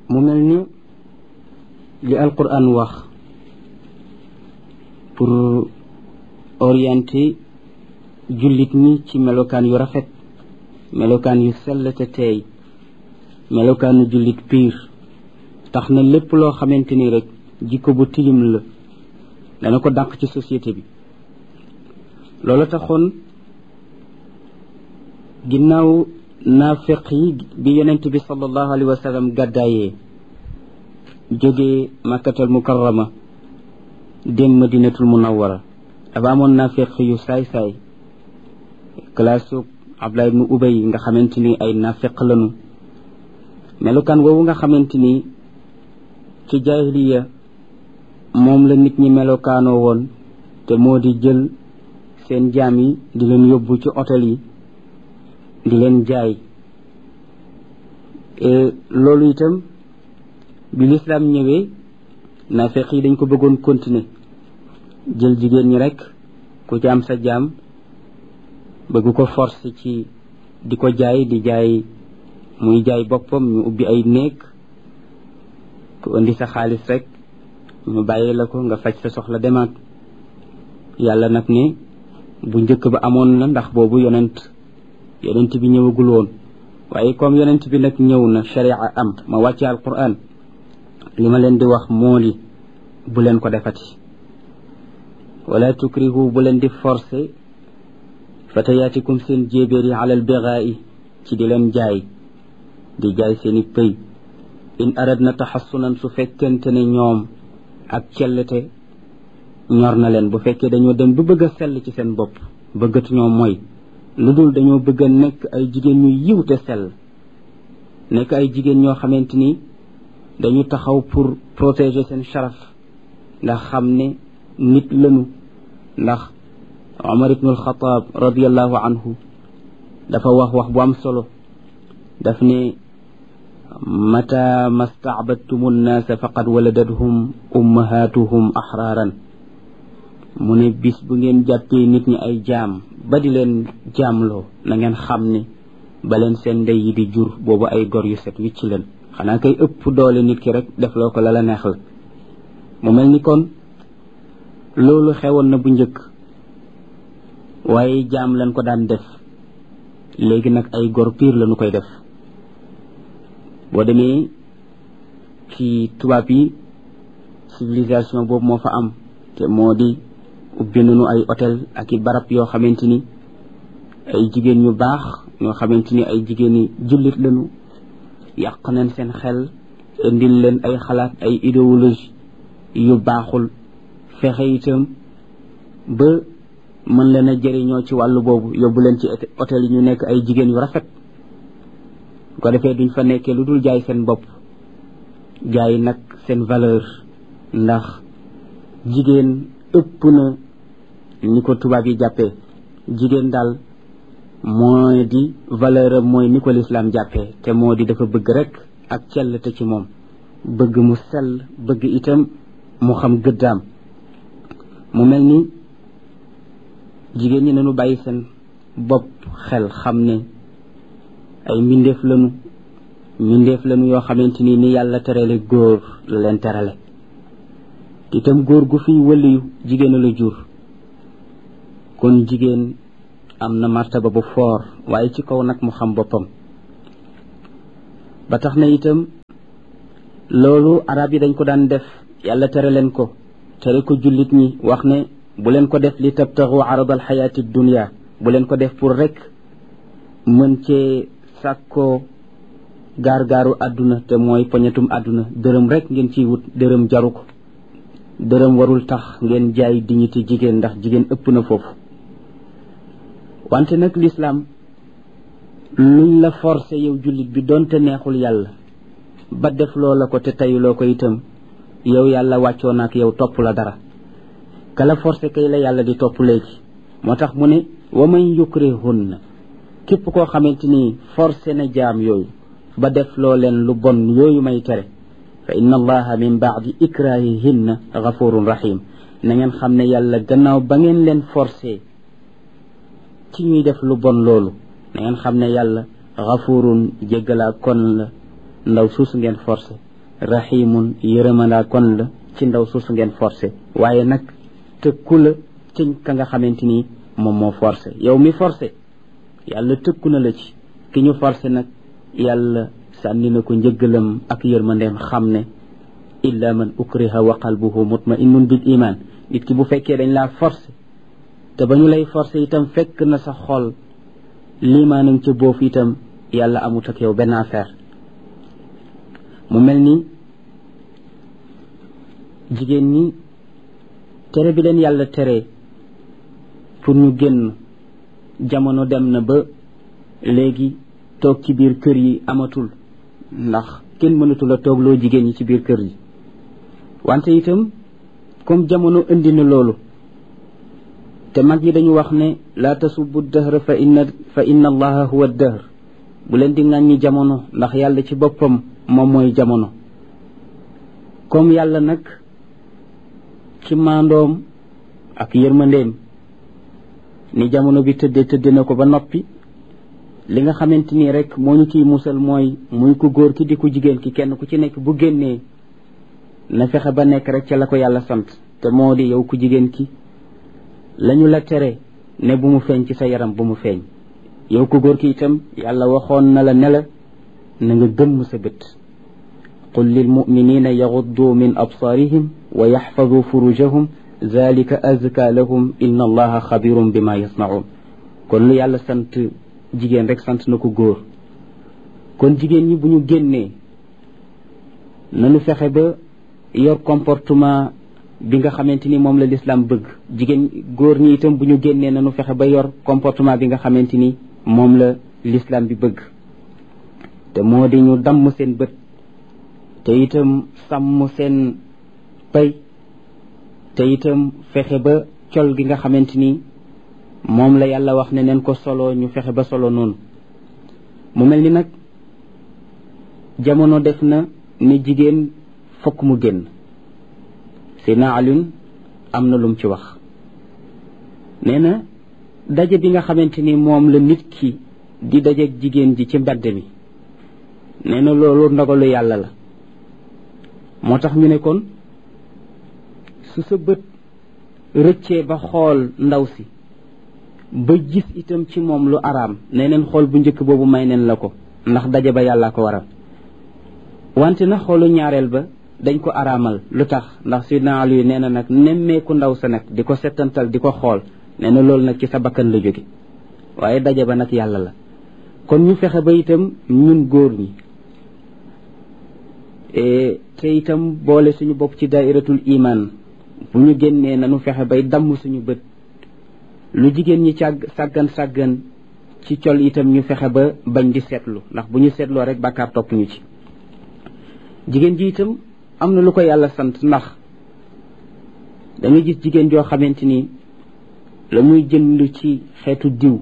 mu mel ni li alquran wax pour orienter jullit ñi ci melokaan yu rafet, melokaan yu sell te teey, melokaanu jullit piir, tax na lépp loo xamante ni rek jikko bu tilim la dana ko dàq ci société bi. loola taxoon ginnaaw naafiq yi bi yonent bi sallallahu alayhi wa sallam gàddaayee jógee makkatal mukarrama dem madinatul munawwara dafa amoon naafiq yu saay-saay classe Abdullah ibnu Ubay nga xamante ni ay naafiq lañu. melukaan woowu nga xamante ni ci jaahiliya moom la nit ñi melokaanoo woon te moo di jël seen jaam yi di leen yóbbu ci hôtel yi di leen jaay. loolu itam bi lislaam ñëwee naafeq yi dañ ko bëggoon continuer, jël jigéen ñi rek ku ci am sa jaam bëgg ko forcer ci di ko jaay, di jaay muy jaay boppam. ñu ubbi ay néeg ku indi sa xaalis rek ñu bàyyee la ko nga faj sa soxla demaat. yàlla nag ne bu njëkk ba amoon na, ndax boobu yonent bi ñëwagul woon, waaye comme yonent bi nag ñëw na, sharia am, ma wàcce alquran, li ma leen di wax moo di bu leen ko defati. wala tukrihu, bu leen di forcer fatayaatikum seen jéebéer yi alal bigaa'i ci di leen jaay, di jaay seeni pëy. in aradna taxassunan, su fekkente ne ñoom ak cellete ñor na leen, bu fekkee dañoo dem ba bëgg a sell ci seen bopp, bëggatu ñoo mooy, lu dul dañoo bëgg a nekk ay jigéen ñu yiw te sell, nekk ay jigéen ñoo xamante ni dañu taxaw pour protéger seen sharaf, ndax xam ne nit lañu. ndax Omar ibn al-Khattab radiyallahu anhu dafa wax bu am solo, daf ne mata masta'badtumu nnaasa faqad waladathum ummahatuhum ahraaran. mu ne bis bu ngeen jàppee nit ñi ay jaam ba di leen jaamloo, na ngeen xam ne ba leen seen ndey yi di jur boobu ay gor yu set wicc leen. xanaa kay ëpp doole nit ki rek def loo ko la neex la. mu mel ni kon loolu xewoon na bu njëkk, waaye jaam lañ ko daan def. léegi nag ay gor piir lañu koy def. boo demee ci tubaab yi, civilisation boobu moo fa am, te moo di ubbi nañu ay hôtel ak i barab yoo xamante ni ay jigéen ñu baax ñoo xamante ni ay jigéen yi jullit lañu, yàq nañ seen xel, indil leen ay xalaat, ay idéologie yu baaxul, fexe itam ba mën leen a jëriñoo ci wàllu boobu, yóbbu leen ci hôtel yi ñu nekk ay jigéen yu rafet. bu ko defee duñ fa nekkee lu dul jaay seen bopp, jaay nag seen valeur, ndax jigéen ëpp na ni ko tubaab yi jàppee. jigéen daal mooy di valeur am mooy ni ko lislaam jàppee, te moo di dafa bëgg rek ak cellte ci moom, bëgg mu sell, bëgg itam mu xam gëddaam. mu mel ni jigéen ñi nañu bàyyi seen bopp xel, xam ne ay mbindeef lañu yoo xamante ni yàlla terale góor la leen terale. itam góor gu fi wëliyu jigéen la jur, kon jigéen am na martaba bu foor, waaye ci kaw nag mu xam boppam. ba tax na itam loolu arab yi dañ ko daan def, yàlla tere leen ko, tere ko jullit ñi, wax ne bu leen ko def li tabtaxu aradal xayaati dunya, bu leen ko def pour rek mën cee sàkkoo gaar-gaaru àdduna, te mooy poñetum àdduna. dërëm rek ngeen ciy wut, dërëm jaru ko. dërëm warul tax ngeen jaay dignité jigéen, ndax jigéen ëpp na foofu. wante nag lislaam luñ la forcé yow jullit bi doonte neexul yàlla ba def loola ko te tayuloo ko itam, yow yàlla wàccoo na ak yow, topp la dara. kala forcé kay la yàlla di topp léegi. moo tax mu ne wa man yukrihunna, képp koo xamante ni forcé na jaam yooyu ba def loo leen lu bon yooyu may tere, fa inna allaha min baadi ikrahihinna gafurun rahim. na ngeen xam ne yàlla gannaaw ba ngeen leen forcé ci ñuy def lu bon loolu, na ngeen xam ne yàlla gafurun jéggalaa kon la ndaw suusu ngeen forcé rahimun yërëmandaa kon la ci ndaw suusu ngeen forcé waaye nag tëkku la ci ka nga xamante ni moom moo forcé yow mi forcé yàlla tëkku na la ci ki ñu forcé nag yàlla sànni na ko njëggalam ak yërmandeem xam ne illa man ukriha wa qalbuhu mutma'innun bil iman nit ki bu fekkee dañ laa forcé te ba ñu lay forcé itam fekk na sa xol liimaanang ca boofu itam yàlla amut ak yow benn affaire mu mel ni jigéen ñi tere bi leen yàlla tere pour ñu génn jamono dem na ba léegi toog ci biir kër yi amatul ndax kenn mënatul a toog loo jigéen ñi ci biir kër yi wante itam comme jamono indi na loolu te mag ñi dañu wax ne laa tasubbu dahr fa inna allaha huwa dahr bu leen di ŋàññi jamono ndax yàlla ci boppam moom mooy jamono comme yàlla nag ci maandoom ak yërmandeem ni jamono bi tëdde na ko ba noppi li nga xamante ni rek moo ñu ciy musal mooy muy ku góor ki di ku jigéen ki kenn ku ci nekk bu génnee na fexe ba nekk rek ca la ko yàlla sant te moo di yow ku jigéen ki lañu la tere ne bu mu feeñ ci sa yaram bu mu feeñ yow ku góor ki itam yàlla waxoon na la ne la na nga gëmm sa bët qul lil muminina yaghuddu min absarihim wa yaxfadu furujahum zalika azka lahum inna allaha xabirun bima yasnaun kon lu yàlla sant jigéen rek sant na ko góor kon jigéen ñi bu ñu génnee nañu fexe ba yor comportement bi nga xamante ni moom la l'islam bëgg jigéen góor ñi itam bu ñu génnee nañu fexe ba yor comportement bi nga xamante ni moom la l'islam bi bëgg te moo di ñu damm seen bët te itam sàmm seen pay te itam fexe ba col gi nga xamante ni moom la yàlla wax ne neen ko solo ñu fexe ba solo noonu mu mel ni nag jamono def na ni jigéen fokk mu génn Seydina Alioune am na lum ci wax nee na daje bi nga xamante ni moom la nit ki di dajeeg jigéen ji ci mbedd mi nee na loolu ndogalu yàlla la moo tax ñu ne kon su sa bët rëccee ba xool ndaw si ba gis itam ci moom lu araam nee neen xool bu njëkk boobu may neen la ko ndax daje ba yàlla ko waral wante na xoolu ñaareel ba dañ ko araamal lu tax ndax Sidna Ali nee na nag nemmeeku ndaw sa nag di ko settantal di ko xool nee na loolu nag ci sa bakkan la jóge waaye daje ba nag yàlla la kon ñu fexe ba itam ñun góor ñi te itam boole suñu bopp ci dairatul iman bu ñu génnee nañu fexe bay damm suñu bët lu jigéen ñi sàggan ci col itam ñu fexe ba bañ di seetlu ndax bu ñu seetloo rek bàkkaar topp ñu ci jigéen ji itam am na lu ko yàlla sant ndax da nga gis jigéen joo xamante ni la muy jënd ci xeetu diw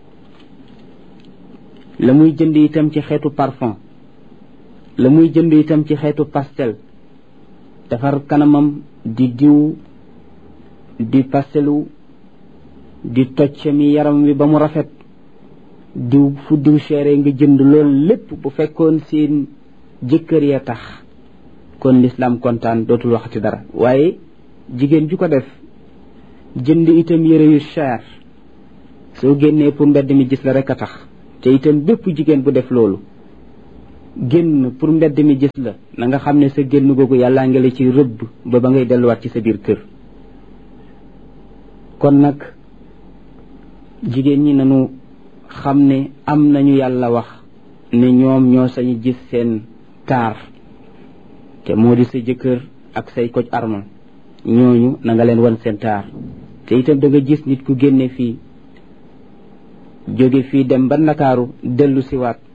la muy jënd itam ci xeetu parfum la muy jënd itam ci xeetu pastel defar kanamam di diw di pastelu di toccami yaram wi ba mu rafet diw fu diw chéré nga jënd loolu lépp bu fekkoon seen jëkkër ya tax kon l'islam kontaan dootul waxati dara waaye jigéen ju ko def jënd itam yére yu cher soo génnee pour mbedd mi gis la rek a tax te itam bépp jigéen bu def loolu génn pour mbedd mi gis la na nga xam ne sa génn googu yàllaa ngi la ci rëbb ba ngay delluwaat ci sa biir kër kon nag jigéen ñi nañu xam ne am nañu yàlla wax ne ñoom ñoo sañu gis seen taar te moo di sa jëkkër ak say koj armal ñooñu na nga leen wan seen taar te itam da nga gis nit ku génne fii jóge fii dem ba Ndakaaru dellu siwaat